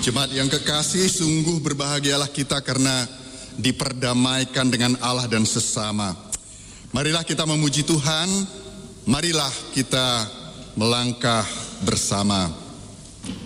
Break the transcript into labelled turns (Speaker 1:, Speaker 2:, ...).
Speaker 1: Jemaat yang kekasih, sungguh berbahagialah kita karena diperdamaikan dengan Allah dan sesama. Marilah kita memuji Tuhan, marilah kita melangkah bersama.